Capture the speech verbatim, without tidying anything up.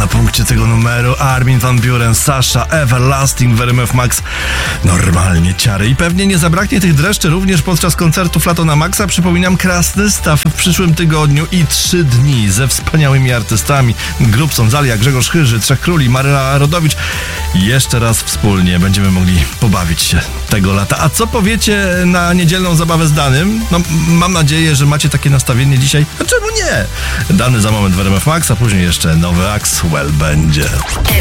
na punkcie tego numeru Armin van Buuren, Sasha, Everlasting w R M F Max. Normalnie ciary. I pewnie nie zabraknie tych dreszczy również podczas koncertu Flato na Maxa. Przypominam, Krasny Staw w przyszłym tygodniu i trzy dni ze wspaniałymi artystami. Grubson, Zalia, Grzegorz Chyży, Trzech Króli, Maryla Rodowicz. Jeszcze raz wspólnie będziemy mogli pobawić się tego lata. A co powiecie na niedzielną zabawę z Danym? No, mam nadzieję, że macie takie nastawienie dzisiaj. A czemu nie? Dany za moment w R M F Max, a później jeszcze nowy Axwell będzie.